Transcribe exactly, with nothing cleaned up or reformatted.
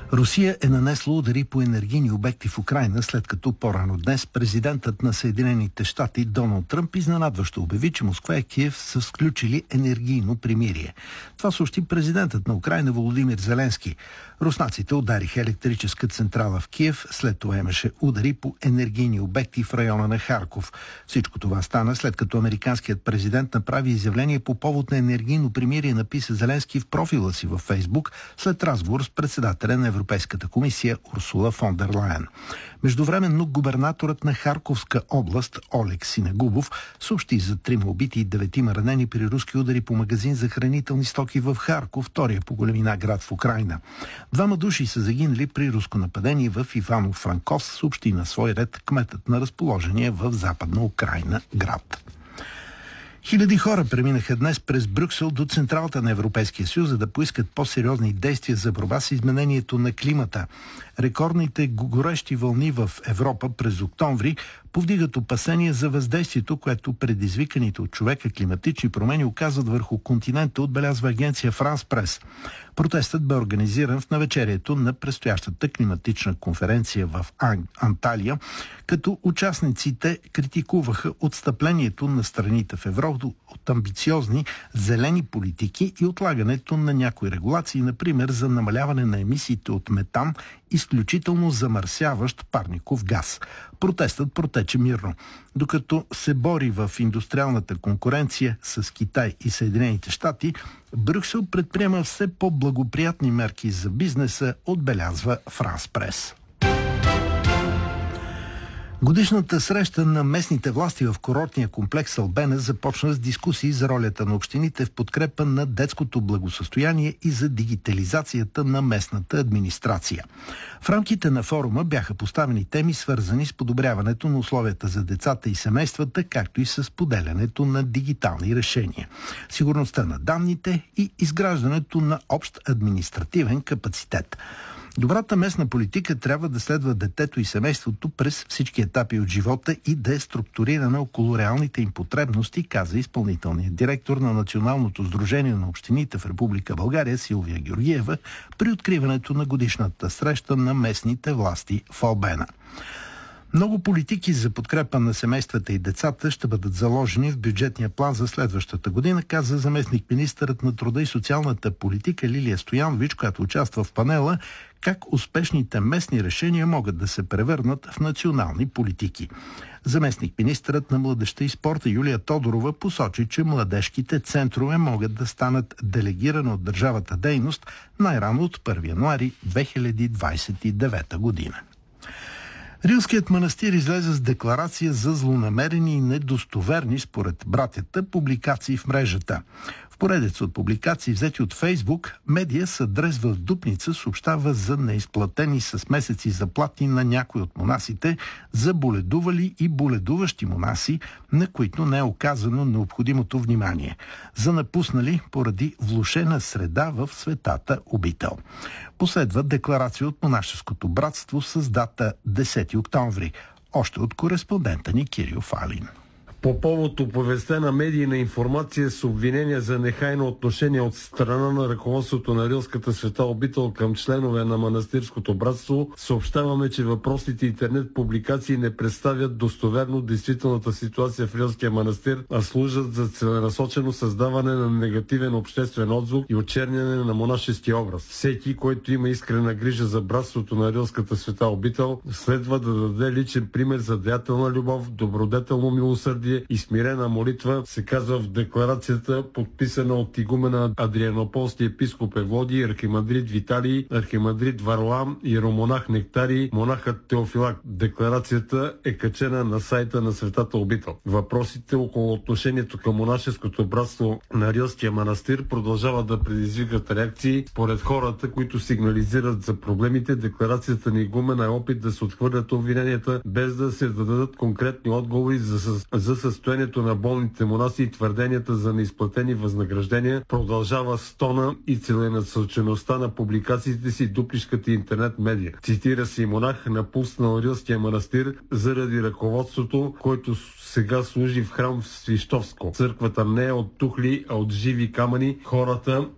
Русия е нанесла удари по енергийни обекти в Украйна, след като по-рано днес президентът на Съединените щати Доналд Тръмп изненадващо обяви, че Москва и Киев са сключили енергийно примирие. Това съобщи президентът на Украйна Володимир Зеленски. Руснаците удариха електрическа централа в Киев, след това имаше удари по енергийни обекти в района на Харков. Всичко това стана след като американският президент направи изявление по повод на енергийно примирие, написа Зеленски в профила си във Фейсбук след разговор с председателя на Европейската комисия Урсула фон дер Лайен. Междувременно губернаторът на Харковска област Олег Синегубов съобщи за трима убити и деветима ранени при руски удари по магазин за хранителни стоки в Харков, втория по големина град в Украйна. Двама души са загинали при руско нападение в Ивано-Франковск, съобщи на свой ред кметът на разположение в Западна Украйна град. Хиляди хора преминаха днес през Брюксел до централата на Европейския съюз, за да поискат по-сериозни действия за борба с изменението на климата. Рекордните горещи вълни в Европа през октомври повдигат опасения за въздействието, което предизвиканите от човека климатични промени оказват върху континента, отбелязва агенция Франс Прес. Протестът бе организиран в навечерието на предстоящата климатична конференция в Анталия, като участниците критикуваха отстъплението на страните в Европа от амбициозни зелени политики и отлагането на някои регулации, например за намаляване на емисиите от метан, изключително замърсяващ парников газ. Протестът протече мирно. Докато се бори в индустриалната конкуренция с Китай и Съединените щати, Брюксел предприема все по-благоприятни мерки за бизнеса, отбелязва Франс Прес. Годишната среща на местните власти в курортния комплекс Албена започна с дискусии за ролята на общините в подкрепа на детското благосъстояние и за дигитализацията на местната администрация. В рамките на форума бяха поставени теми, свързани с подобряването на условията за децата и семействата, както и с поделянето на дигитални решения, сигурността на данните и изграждането на общ административен капацитет. Добрата местна политика трябва да следва детето и семейството през всички етапи от живота и да е структурирана около реалните им потребности, каза изпълнителният директор на Националното сдружение на общините в Република България Силвия Георгиева при откриването на годишната среща на местните власти в Албена. Много политики за подкрепа на семействата и децата ще бъдат заложени в бюджетния план за следващата година, каза заместник-министърът на труда и социалната политика Лилия Стоянович, която участва в панела "Как успешните местни решения могат да се превърнат в национални политики". Заместник-министърът на младежта и спорта Юлия Тодорова посочи, че младежките центрове могат да станат делегирана от държавата дейност най-рано от първи януари две хиляди двадесет и девета година. Рилският манастир излезе с декларация за злонамерени и недостоверни, според братята, публикации в мрежата. В поредица от публикации, взети от Фейсбук, медия с адрес в Дупница съобщава за неизплатени с месеци заплати на някои от монасите, за боледували и боледуващи монаси, на които не е оказано необходимото внимание, за напуснали поради влошена среда в светата обител. Последва декларация от монашеското братство с дата десети октомври, още от кореспондента ни Кирил Фалин. По повод оповестена медийна информация с обвинения за нехайно отношение от страна на ръководството на Рилската света обител към членове на манастирското братство, съобщаваме, че въпросните интернет публикации не представят достоверно действителната ситуация в Рилския манастир, а служат за целенасочено създаване на негативен обществен отзвук и очерняне на монашеския образ. Всеки, който има искрена грижа за братството на Рилската света обител, следва да даде личен пример за деятелна любов, добродетелно милосърдие и смирена молитва, се казва в декларацията, подписана от игумена Адрианополски епископ Евлодий, архимандрит Виталий, архимандрит Варлам и ромонах Нектарий, монахът Теофилак. Декларацията е качена на сайта на Светата обител. Въпросите около отношението към монашеското братство на Рилския манастир продължават да предизвикат реакции. Според хората, които сигнализират за проблемите, декларацията на игумена е опит да се отхвърлят обвиненията, без да се дадат конкретни отговори за, за състоянието на болните монаси и твърденията за неизплатени възнаграждения. Продължава стона и целенасочеността на публикациите си дуплишката интернет медия. Цитира се и монах, напуснал Рилския манастир заради ръководството, който сега служи в храм в Свищовско. Църквата не е от тухли, а от живи камъни. Хората